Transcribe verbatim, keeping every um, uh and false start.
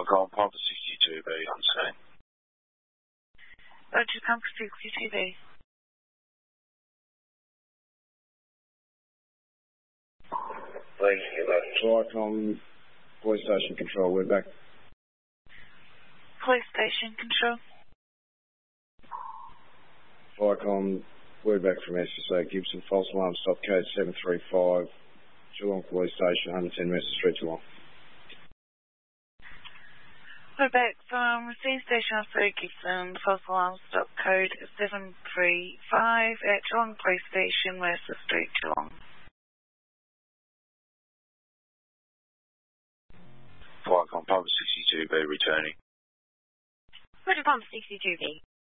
Viacom Pump sixty-two B on scene. Roger, Pump sixty-two B. Viacom Police Station Control, we're back. Police Station Control. Viacom, we're back from S S A Gibson, false alarm stop code seven three five, Geelong Police Station, one ten Messer Street, Geelong. We're back from Receive Station Officer Gibson, false alarm stop code seven three five at Geelong Police Station, Mercer Street, Geelong. Viacom Pump sixty-two B returning. Roger, Pump sixty-two B.